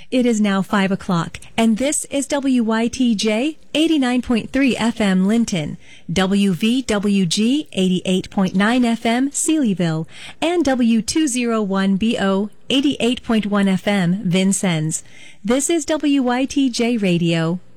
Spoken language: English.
It is now 5 o'clock, and this is WYTJ 89.3 FM Linton, WVWG 88.9 FM Sealyville, and W201BO 88.1 FM Vincennes. This is WYTJ Radio,